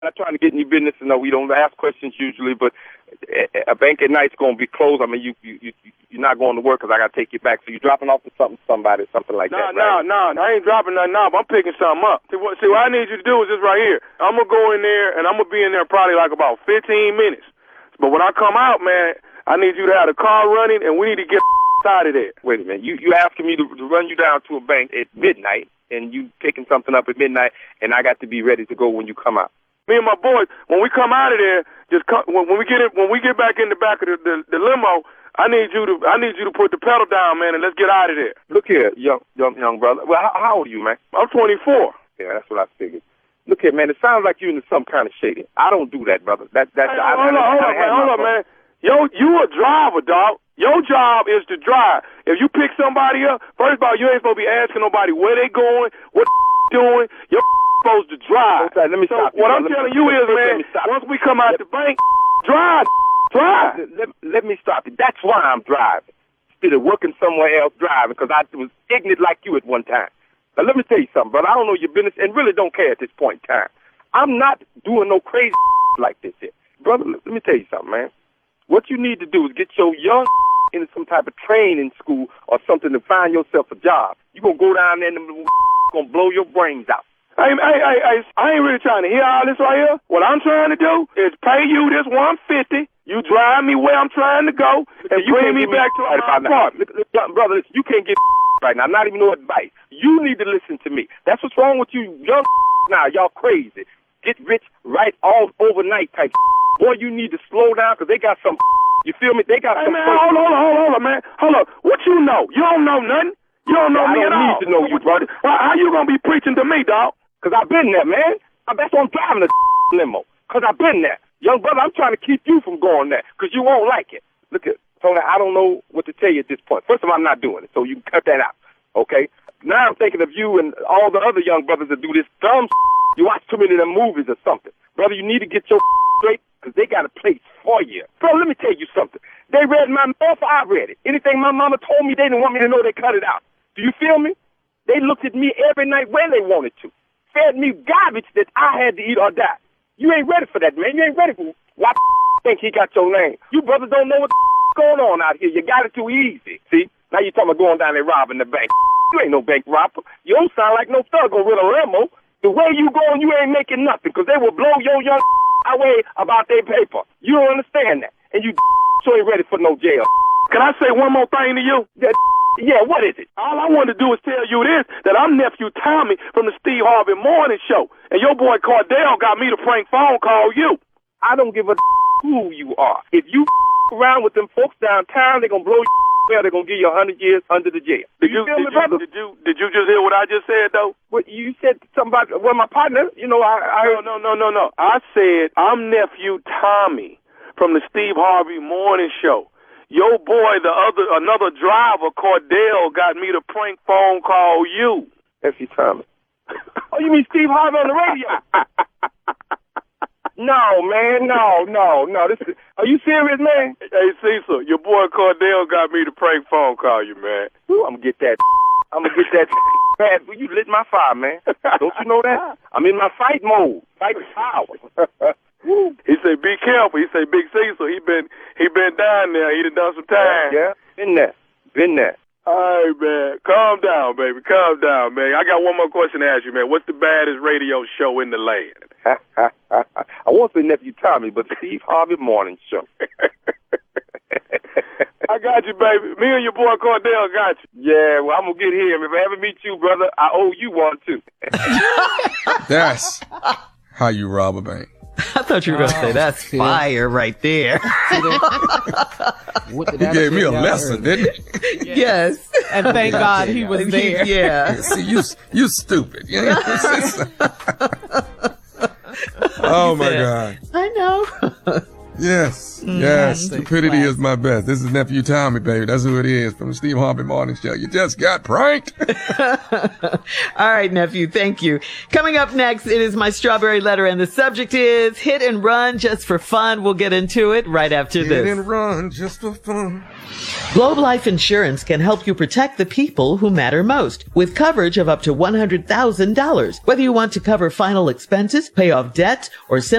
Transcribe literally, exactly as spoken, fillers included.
I'm not trying to get any business. No, we don't ask questions usually, but a bank at night's going to be closed. I mean, you, you, you, you're not going to work because I got to take you back. So you're dropping off to something, somebody, something like nah, that, right? No, no, no, I ain't dropping nothing off. I'm picking something up. See what, see, what I need you to do is this right here. I'm going to go in there, and I'm going to be in there probably like about fifteen minutes. But when I come out, man, I need you to have the car running, and we need to get out of there. Wait a minute. You, you asking me to, to run you down to a bank at midnight, and you picking something up at midnight, and I got to be ready to go when you come out. Me and my boys, when we come out of there, just come, when, when we get in, when we get back in the back of the, the, the limo, I need you to I need you to put the pedal down, man, and let's get out of there. Look here, young young young brother. Well, how, how old are you, man? I'm twenty-four. Yeah, that's what I figured. Look here, man. It sounds like you're into some kind of shady. I don't do that, brother. That that's. Hey, I, hold I, on, hold on, man. Hold on, man. Yo, you a driver, dog. Your job is to drive. If you pick somebody up, first of all, you ain't supposed to be asking nobody where they going, what the doing. You're supposed to drive. Okay, let me so stop you, what bro. I'm let telling me, you let, is, let, man, let once we come out let, the bank, drive, drive. Let, let me stop you. That's why I'm driving. Instead of working somewhere else driving, because I was ignorant like you at one time. Now, let me tell you something, brother. I don't know your business and really don't care at this point in time. I'm not doing no crazy like this here. Brother, let me tell you something, man. What you need to do is get your young into some type of training school or something to find yourself a job. You're going to go down there and them going to blow your brains out. Hey, hey, hey, hey, I ain't really trying to hear all this right here. What I'm trying to do is pay you this one fifty. You drive me where I'm trying to go and you bring me back to my apartment. Look, look, brother, listen, you can't get right now. Not even no advice. You need to listen to me. That's what's wrong with you young now. Y'all crazy. Get rich right all overnight type. Boy, you need to slow down because they got some. You feel me? They got hey, some. Man, hold on, hold on, hold on, man. Hold on. What you know? You don't know nothing. You don't know yeah, me I don't at need all. to know you, brother. Well, how you gonna be preaching to me, dog? Because I've been there, man. That's why I'm driving a limo. Because I've been there. Young brother, I'm trying to keep you from going there because you won't like it. Look at Tony, I don't know what to tell you at this point. First of all, I'm not doing it, so you can cut that out, okay? Now I'm thinking of you and all the other young brothers that do this dumb You watch too many of them movies or something. Brother, you need to get your straight because they got a place for you. Bro, let me tell you something. They read my mail, I read it. Anything my mama told me, they didn't want me to know, they cut it out. Do you feel me? They looked at me every night when they wanted to. Fed me garbage that I had to eat or die. You ain't ready for that, man. You ain't ready for why think he got your name. You brothers don't know what's going on out here. You got it too easy. See? Now you talking about going down there robbing the bank. You ain't no bank robber. You don't sound like no thug on with a limo. The way you going, you ain't making nothing because they will blow your young away about their paper. You don't understand that. And you so ain't ready for no jail. Can I say one more thing to you? That, yeah, what is it? All I want to do is tell you this, that I'm nephew Tommy from the Steve Harvey Morning Show. And your boy Cordell got me to prank phone call you. I don't give a who you are. If you around with them folks downtown, they're going to blow you well, they're going to give you a hundred years under the jail. Did you, you, feel did, me, you, brother? did you did you just hear what I just said, though? What you said somebody, well, my partner, you know, I, I heard. No, no, no, no, no. I said I'm nephew Tommy from the Steve Harvey Morning Show. Your boy, the other, another driver, Cordell, got me to prank phone call you. Nephew Tommy. Oh, you mean Steve Harvey on the radio? No, man, no, no, no. This is, are you serious, man? Hey, Cecil, your boy Cordell got me to prank phone call you, man. Ooh, I'm gonna get that. I'm gonna get that. Man, you lit my fire, man. Don't you know that? I'm in my fight mode. Fight power. He said, "Be careful." He said, "Big Cecil, he been he been down there. He done done some time." Yeah, been there, been there. All right, man. Calm down, baby. Calm down, man. I got one more question to ask you, man. What's the baddest radio show in the land? I won't say Nephew Tommy, but Steve Harvey Morning Show. I got you, baby. Me and your boy Cordell got you. Yeah, well, I'm going to get him. If I ever meet you, brother, I owe you one, too. That's how you rob a bank. I thought you were going to oh, say that's see. fire right there. He gave me a lesson, didn't he? Yes. And thank God he was there. Yeah. See, you, you stupid. Oh, my God. I know. Yes, Mm, yes. so Stupidity classic. is my best. This is Nephew Tommy, baby. That's who it is from the Steve Harvey Morning Show. You just got pranked. All right, nephew. Thank you. Coming up next, it is my strawberry letter, and the subject is hit and run just for fun. We'll get into it right after Hit this. and run just for fun. Globe Life Insurance can help you protect the people who matter most with coverage of up to one hundred thousand dollars. Whether you want to cover final expenses, pay off debt, or simply